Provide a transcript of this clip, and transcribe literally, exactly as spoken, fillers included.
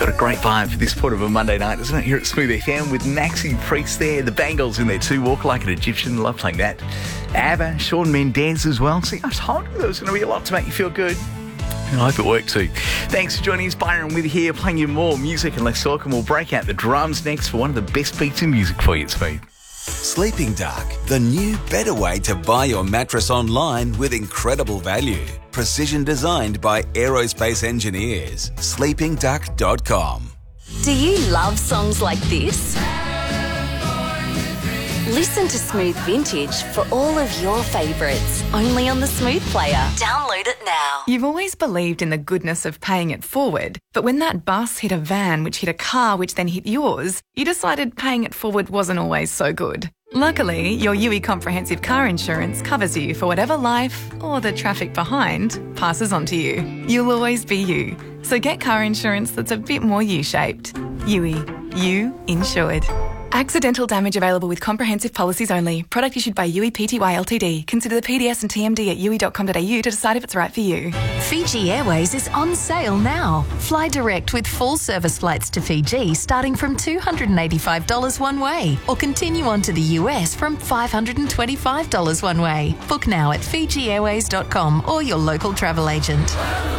got a great vibe for this part of a Monday night, doesn't it? Here at Smooth F M with Maxi Priest there, the Bangles in there too, Walk Like an Egyptian, love playing that. ABBA, Shawn Mendes as well. See, I told you there was going to be a lot to make you feel good. And I hope it worked too. Thanks for joining us. Byron with you here, playing you more music and less talk, and we'll break out the drums next for one of the best beats in music for you, it's Smooth. Sleeping Dark, the new, better way to buy your mattress online with incredible value. Precision designed by aerospace engineers. sleeping duck dot com. Do you love songs like this? Listen to Smooth Vintage for all of your favourites, only on the Smooth Player. Download it now. You've always believed in the goodness of paying it forward, but when that bus hit a van which hit a car which then hit yours, you decided paying it forward wasn't always so good. Luckily, your U I Comprehensive Car Insurance covers you for whatever life, or the traffic behind, passes on to you. You'll always be you. So get car insurance that's a bit more U-shaped. U I. You insured. Accidental damage available with comprehensive policies only. Product issued by U I Pty Ltd. Consider the P D S and T M D at u i dot com dot a u to decide if it's right for you. Fiji Airways is on sale now. Fly direct with full service flights to Fiji starting from two hundred eighty-five dollars one way, or continue on to the U S from five hundred twenty-five dollars one way. Book now at fiji airways dot com or your local travel agent.